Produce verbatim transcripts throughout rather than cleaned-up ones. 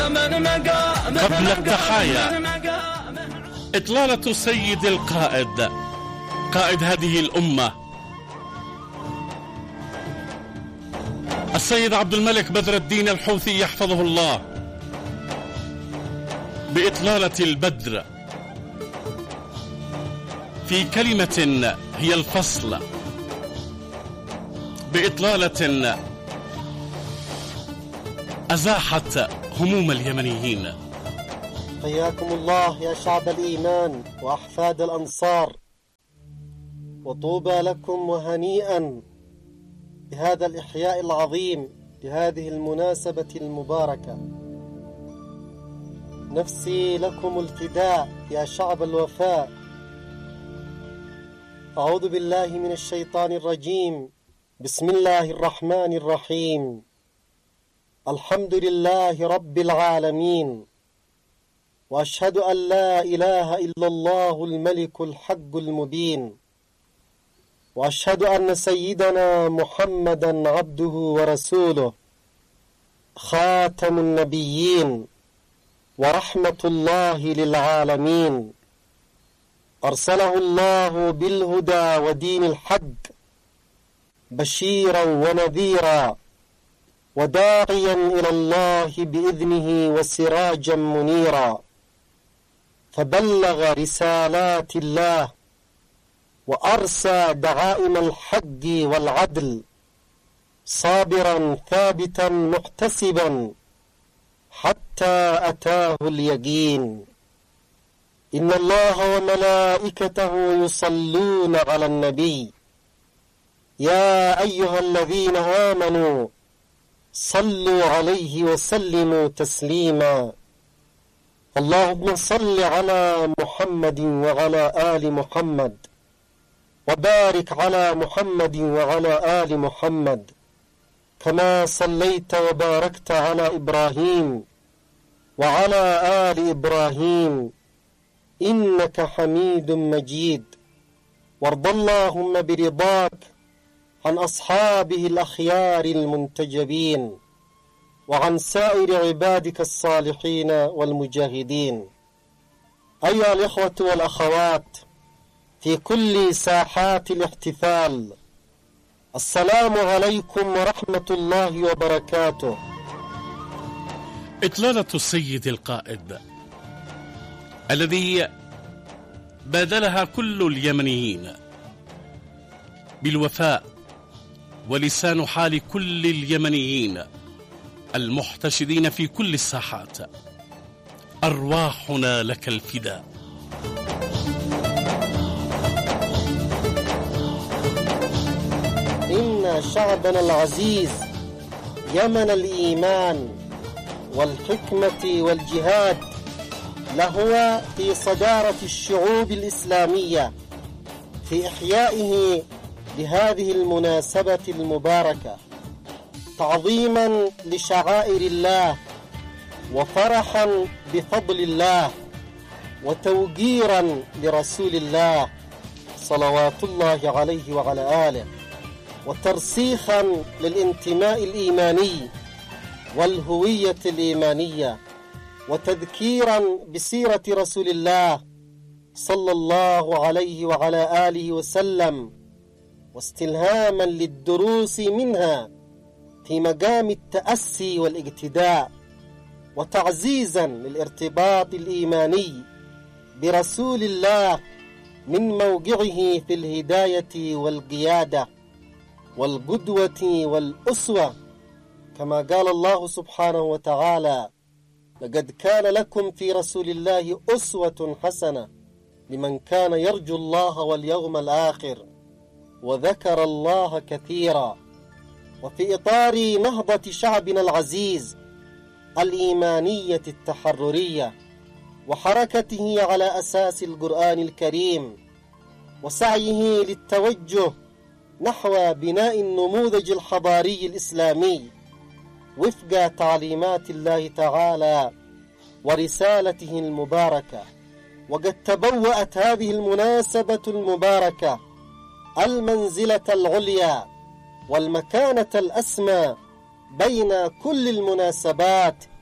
قبل التحايا، إطلالة سيد القائد، قائد هذه الأمة السيد عبد الملك بدر الدين الحوثي يحفظه الله، بإطلالة البدر في كلمة هي الفصل، بإطلالة أزاحت هموم اليمنيين. حياكم الله يا شعب الإيمان وأحفاد الأنصار، وطوبى لكم وهنيئا بهذا الإحياء العظيم بهذه المناسبة المباركة. نفسي لكم الفداء يا شعب الوفاء. أعوذ بالله من الشيطان الرجيم. بسم الله الرحمن الرحيم. الحمد لله رب العالمين، وأشهد أن لا إله إلا الله الملك الحق المبين، وأشهد أن سيدنا محمدا عبده ورسوله خاتم النبيين ورحمة الله للعالمين، أرسله الله بالهدى ودين الحق بشيرا ونذيرا وداعيا إلى الله بإذنه وسراجا منيرا، فبلغ رسالات الله وأرسى دعائم الحق والعدل، صابرا ثابتا محتسبا حتى أتاه اليقين. إن الله وملائكته يصلون على النبي، يا أيها الذين آمنوا صلوا عليه وسلموا تسليما. اللهم صل على محمد وعلى آل محمد، وبارك على محمد وعلى آل محمد، كما صليت وباركت على إبراهيم وعلى آل إبراهيم إنك حميد مجيد. وارض اللهم برضاك عن أصحابه الأخيار المنتجبين، وعن سائر عبادك الصالحين والمجاهدين. أيها الإخوة والأخوات في كل ساحات الاحتفال، السلام عليكم ورحمة الله وبركاته. إطلالة السيد القائد الذي بادلها كل اليمنيين بالوفاء، ولسان حال كل اليمنيين المحتشدين في كل الساحات، أرواحنا لك الفداء. إن شعبنا العزيز يمن الإيمان والحكمة والجهاد لهو في صدارة الشعوب الإسلامية في إحيائه لهذه المناسبة المباركة، تعظيما لشعائر الله وفرحا بفضل الله وتوقيرا لرسول الله صلوات الله عليه وعلى آله، وترسيخا للانتماء الإيماني والهوية الإيمانية، وتذكيرا بسيرة رسول الله صلى الله عليه وعلى آله وسلم، واستلهاما للدروس منها في مقام التأسي والاقتداء، وتعزيزا للارتباط الإيماني برسول الله من موقعه في الهداية والقيادة والقدوة والأسوة، كما قال الله سبحانه وتعالى: لقد كان لكم في رسول الله أسوة حسنة لمن كان يرجو الله واليوم الآخر وذكر الله كثيرا. وفي إطار نهضة شعبنا العزيز الإيمانية التحررية وحركته على أساس القرآن الكريم، وسعيه للتوجه نحو بناء النموذج الحضاري الإسلامي وفق تعليمات الله تعالى ورسالته المباركة، وقد تبوأت هذه المناسبة المباركة المنزلة العليا والمكانة الأسمى بين كل المناسبات في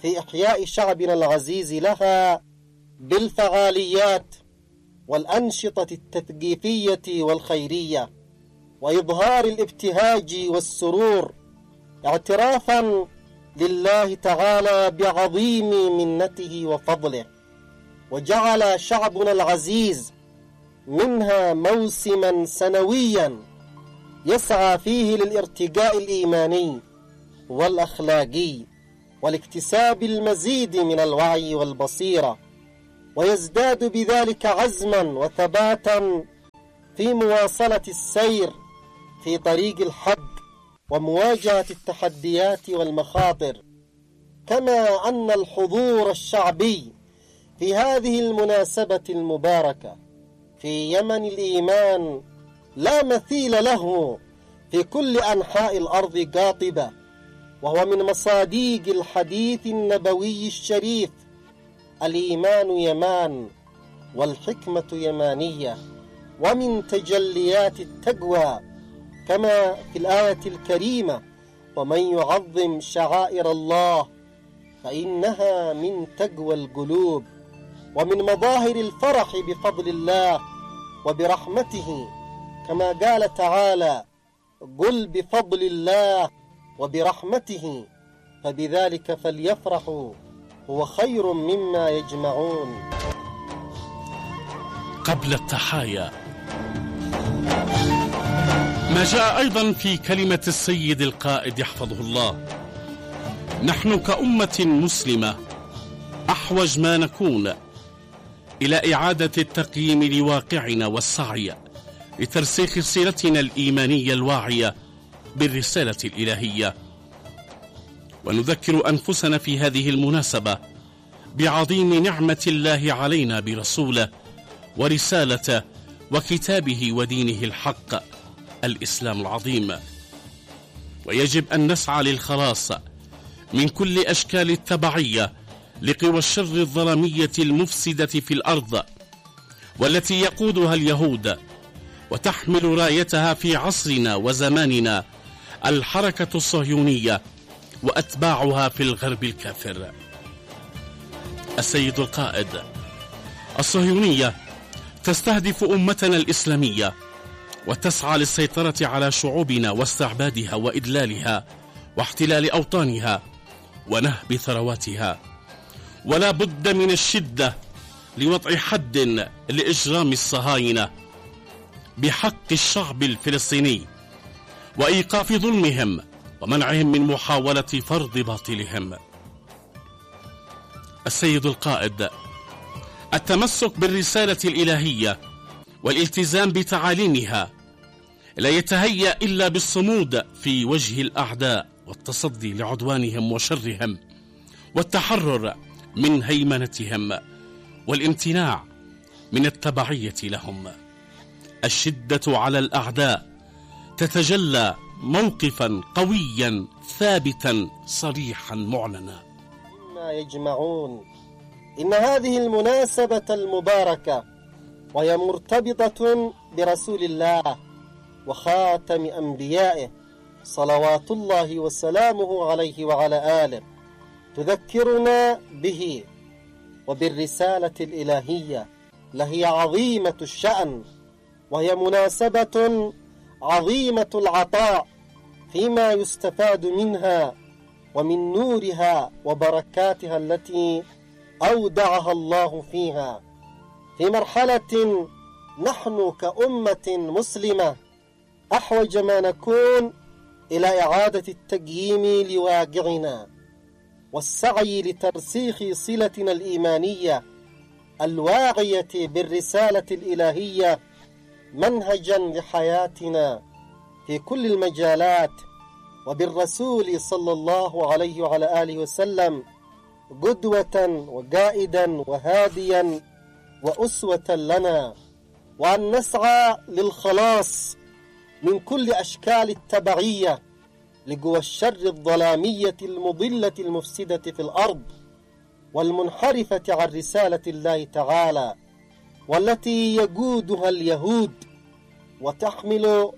في إحياء شعبنا العزيز لها بالفعاليات والأنشطة التثقيفية والخيرية، وإظهار الابتهاج والسرور، اعترافا لله تعالى بعظيم منته وفضله. وجعل شعبنا العزيز منها موسما سنويا يسعى فيه للارتقاء الإيماني والأخلاقي والاكتساب المزيد من الوعي والبصيرة، ويزداد بذلك عزما وثباتا في مواصلة السير في طريق الحق ومواجهة التحديات والمخاطر. كما أن الحضور الشعبي في هذه المناسبة المباركة في يمن الإيمان لا مثيل له في كل أنحاء الأرض قاطبة، وهو من مصادق الحديث النبوي الشريف: الإيمان يمان والحكمة يمانية. ومن تجليات التقوى كما في الآية الكريمة: ومن يعظم شعائر الله فإنها من تقوى القلوب. ومن مظاهر الفرح بفضل الله وبرحمته كما قال تعالى: قل بفضل الله وبرحمته فبذلك فليفرحوا هو خير مما يجمعون. قبل التحايا ما جاء أيضا في كلمة السيد القائد يحفظه الله: نحن كأمة مسلمة أحوج ما نكون إلى إعادة التقييم لواقعنا والسعي لترسيخ صلتنا الإيمانية الواعية بالرسالة الإلهية. ونذكر أنفسنا في هذه المناسبة بعظيم نعمة الله علينا برسوله ورسالته وكتابه ودينه الحق الإسلام العظيم. ويجب أن نسعى للخلاص من كل أشكال التبعية لقوى الشر الظلامية المفسدة في الأرض، والتي يقودها اليهود وتحمل رايتها في عصرنا وزماننا الحركة الصهيونية وأتباعها في الغرب الكافر. السيد القائد: الصهيونية تستهدف أمتنا الإسلامية وتسعى للسيطرة على شعوبنا واستعبادها وإدلالها واحتلال أوطانها ونهب ثرواتها، ولا بد من الشدة لوضع حد لإجرام الصهاينة بحق الشعب الفلسطيني وإيقاف ظلمهم ومنعهم من محاولة فرض باطلهم. السيد القائد: التمسك بالرسالة الإلهية والالتزام بتعاليمها لا يتهيأ إلا بالصمود في وجه الأعداء والتصدي لعدوانهم وشرهم والتحرر من هيمنتهم والامتناع من التبعية لهم. الشدة على الأعداء تتجلى موقفا قويا ثابتا صريحا معلنا. ما يجمعون. إن هذه المناسبة المباركة وهي مرتبطة برسول الله وخاتم أنبيائه صلوات الله وسلامه عليه وعلى آله تذكرنا به وبالرسالة الإلهية لهي عظيمة الشأن، وهي مناسبة عظيمة العطاء فيما يستفاد منها ومن نورها وبركاتها التي أودعها الله فيها، في مرحلة نحن كأمة مسلمة أحوج ما نكون إلى إعادة التقييم لواقعنا والسعي لترسيخ صلتنا الإيمانية الواعية بالرسالة الإلهية منهجا لحياتنا في كل المجالات، وبالرسول صلى الله عليه وعلى آله وسلم قدوة وقائدا وهاديا وأسوة لنا، وأن نسعى للخلاص من كل أشكال التبعية لقوى الشر الظلامية المضلة المفسدة في الأرض والمنحرفة عن رسالة الله تعالى، والتي يقودها اليهود وتحمل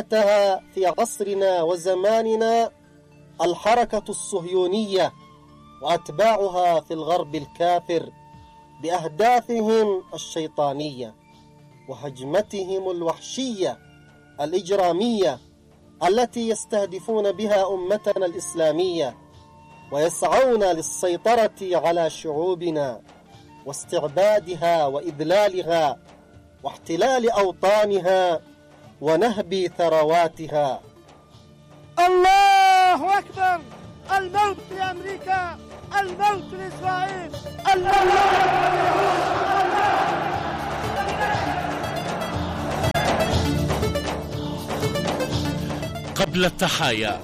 رايتها في عصرنا وزماننا الحركة الصهيونية وأتباعها في الغرب الكافر بأهدافهم الشيطانية وهجمتهم الوحشية الإجرامية التي يستهدفون بها أمتنا الإسلامية، ويسعون للسيطرة على شعوبنا واستعبادها وإذلالها واحتلال أوطانها ونهب ثرواتها. الله أكبر! الموت لأمريكا، الموت لإسرائيل، الموت. قبل التحايا.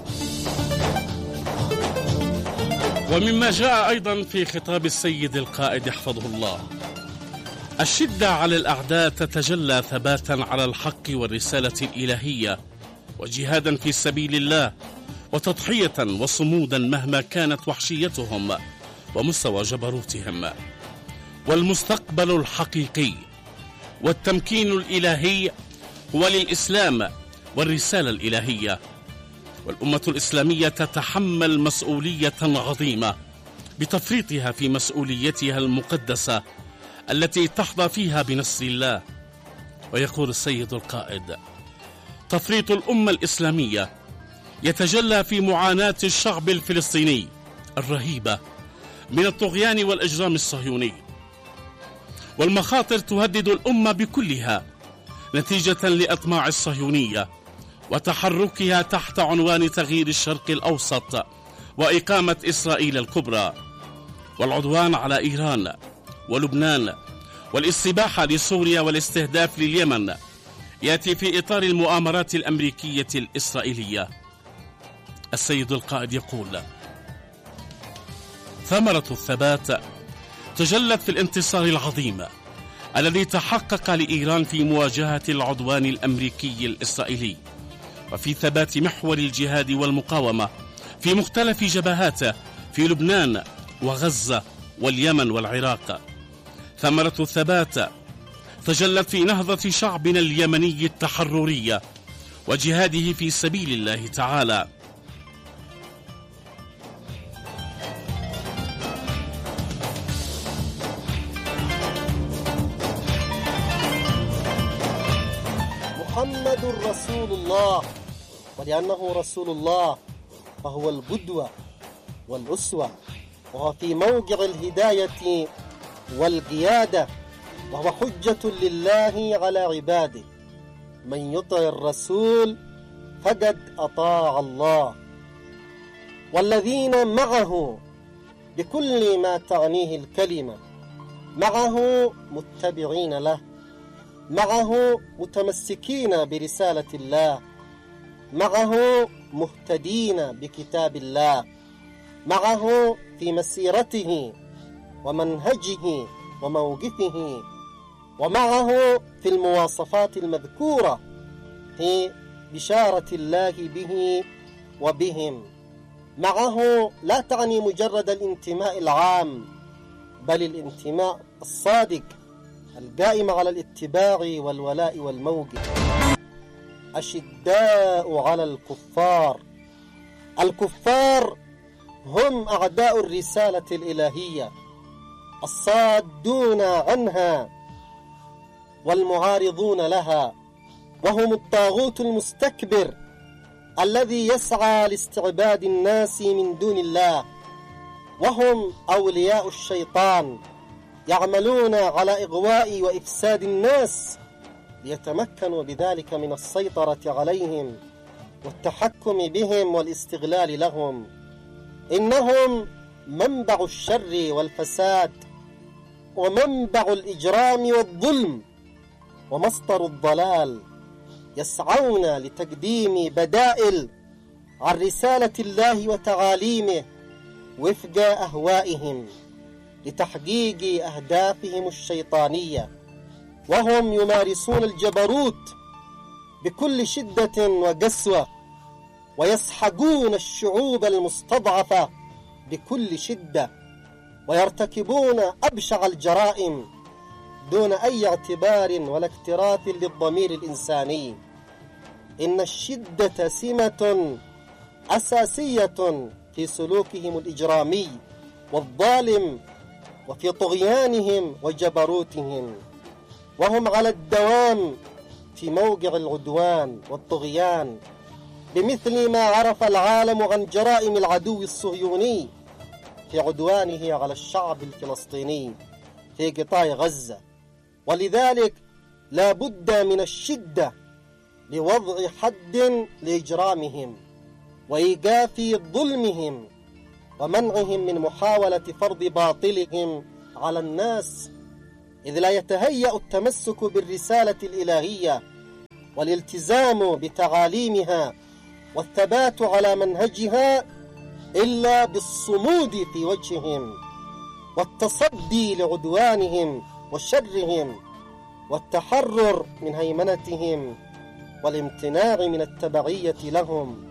ومما جاء أيضا في خطاب السيد القائد حفظه الله: الشدة على الأعداء تتجلى ثباتا على الحق والرسالة الإلهية، وجهادا في سبيل الله، وتضحية وصمودا مهما كانت وحشيتهم ومستوى جبروتهم. والمستقبل الحقيقي والتمكين الإلهي هو للإسلام والرسالة الإلهية، والأمة الإسلامية تتحمل مسؤولية عظيمة بتفريطها في مسؤوليتها المقدسة التي تحظى فيها بنصر الله. ويقول السيد القائد: تفريط الأمة الإسلامية يتجلى في معاناة الشعب الفلسطيني الرهيبة من الطغيان والإجرام الصهيوني، والمخاطر تهدد الأمة بكلها نتيجة لأطماع الصهيونية وتحركها تحت عنوان تغيير الشرق الأوسط وإقامة إسرائيل الكبرى، والعدوان على إيران ولبنان والاستباحة لسوريا والاستهداف لليمن يأتي في إطار المؤامرات الأمريكية الإسرائيلية. السيد القائد يقول: ثمرة الثبات تجلت في الانتصار العظيم الذي تحقق لإيران في مواجهة العدوان الأمريكي الإسرائيلي، وفي ثبات محور الجهاد والمقاومة في مختلف جبهاته في لبنان وغزة واليمن والعراق. ثمرة الثبات تجلت في نهضة شعبنا اليمني التحررية وجهاده في سبيل الله تعالى. محمد رسول الله، ولأنه رسول الله فهو القدوة والأسوة، وهو في موقع الهداية والقيادة، وهو حجة لله على عباده. من يطع الرسول فقد أطاع الله، والذين معه بكل ما تعنيه الكلمة، معه متبعين له، معه متمسكين برسالة الله، معه مهتدين بكتاب الله، معه في مسيرته ومنهجه وموقفه، ومعه في المواصفات المذكورة في بشارة الله به وبهم. معه لا تعني مجرد الانتماء العام، بل الانتماء الصادق القائم على الاتباع والولاء والموقف. أشداء على الكفار. الكفار هم أعداء الرسالة الإلهية الصادون عنها والمعارضون لها، وهم الطاغوت المستكبر الذي يسعى لاستعباد الناس من دون الله، وهم أولياء الشيطان يعملون على إغواء وإفساد الناس ليتمكنوا بذلك من السيطرة عليهم والتحكم بهم والاستغلال لهم. إنهم منبع الشر والفساد ومنبع الإجرام والظلم ومصدر الضلال، يسعون لتقديم بدائل عن رسالة الله وتعاليمه وفق أهوائهم لتحقيق أهدافهم الشيطانية، وهم يمارسون الجبروت بكل شدة وقسوة، ويسحقون الشعوب المستضعفة بكل شدة، ويرتكبون أبشع الجرائم دون أي اعتبار ولا اكتراث للضمير الإنساني. إن الشدة سمة أساسية في سلوكهم الإجرامي والظالم وفي طغيانهم وجبروتهم، وهم على الدوام في موقع العدوان والطغيان، بمثل ما عرف العالم عن جرائم العدو الصهيوني في عدوانه على الشعب الفلسطيني في قطاع غزة. ولذلك لا بد من الشدة لوضع حد لإجرامهم وإيقاف ظلمهم ومنعهم من محاولة فرض باطلهم على الناس، إذ لا يتهيأ التمسك بالرسالة الإلهية والالتزام بتعاليمها والثبات على منهجها إلا بالصمود في وجههم والتصدي لعدوانهم وشرهم والتحرر من هيمنتهم والامتناع من التبعية لهم